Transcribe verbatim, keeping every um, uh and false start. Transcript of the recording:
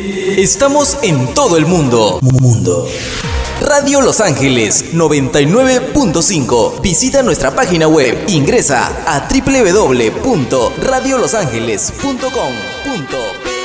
Estamos en todo el mundo. Mundo. Radio Los Ángeles noventa y nueve punto cinco. Visita nuestra página web. Ingresa a doble u doble u doble u punto radio los ángeles punto com punto pe.